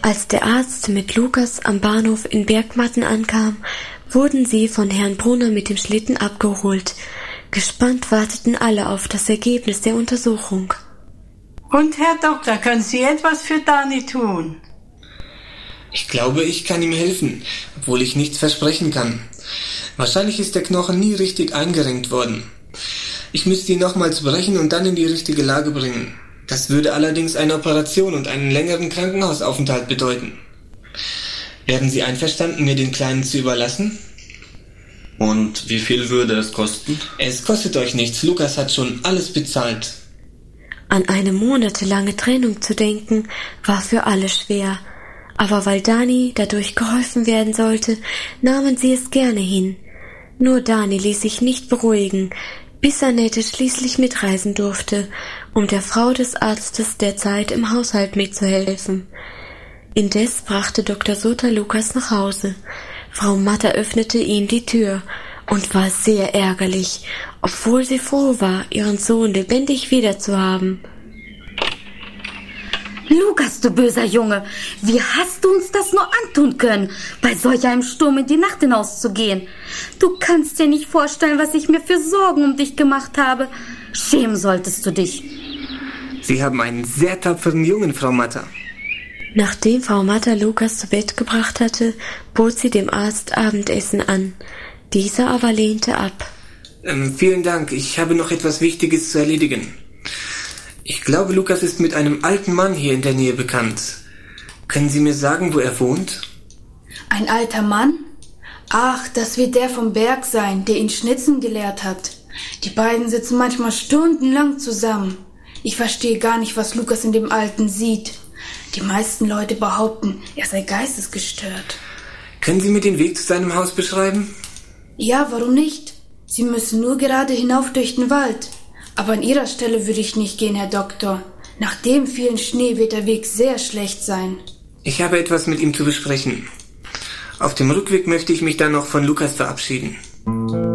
Als der Arzt mit Lukas am Bahnhof in Bergmatten ankam, wurden sie von Herrn Brunner mit dem Schlitten abgeholt. Gespannt warteten alle auf das Ergebnis der Untersuchung. Und Herr Doktor, können Sie etwas für Dani tun? Ich glaube, ich kann ihm helfen, obwohl ich nichts versprechen kann. Wahrscheinlich ist der Knochen nie richtig eingerenkt worden. Ich müsste ihn nochmals brechen und dann in die richtige Lage bringen. Das würde allerdings eine Operation und einen längeren Krankenhausaufenthalt bedeuten. Wären Sie einverstanden, mir den Kleinen zu überlassen? Und wie viel würde es kosten? Es kostet euch nichts. Lukas hat schon alles bezahlt. An eine monatelange Trennung zu denken, war für alle schwer. Aber weil Dani dadurch geholfen werden sollte, nahmen sie es gerne hin. Nur Dani ließ sich nicht beruhigen, bis Annette schließlich mitreisen durfte, um der Frau des Arztes derzeit im Haushalt mitzuhelfen. Indes brachte Dr. Sutter Lukas nach Hause. Frau Matter öffnete ihm die Tür und war sehr ärgerlich, obwohl sie froh war, ihren Sohn lebendig wiederzuhaben. Lukas, du böser Junge, wie hast du uns das nur antun können, bei solch einem Sturm in die Nacht hinauszugehen? Du kannst dir nicht vorstellen, was ich mir für Sorgen um dich gemacht habe. Schämen solltest du dich. Sie haben einen sehr tapferen Jungen, Frau Matter. Nachdem Frau Matter Lukas zu Bett gebracht hatte, bot sie dem Arzt Abendessen an. Dieser aber lehnte ab. Vielen Dank, ich habe noch etwas Wichtiges zu erledigen. Ich glaube, Lukas ist mit einem alten Mann hier in der Nähe bekannt. Können Sie mir sagen, wo er wohnt? Ein alter Mann? Ach, das wird der vom Berg sein, der ihn schnitzen gelehrt hat. Die beiden sitzen manchmal stundenlang zusammen. Ich verstehe gar nicht, was Lukas in dem Alten sieht. Die meisten Leute behaupten, er sei geistesgestört. Können Sie mir den Weg zu seinem Haus beschreiben? Ja, warum nicht? Sie müssen nur gerade hinauf durch den Wald. Aber an Ihrer Stelle würde ich nicht gehen, Herr Doktor. Nach dem vielen Schnee wird der Weg sehr schlecht sein. Ich habe etwas mit ihm zu besprechen. Auf dem Rückweg möchte ich mich dann noch von Lukas verabschieden.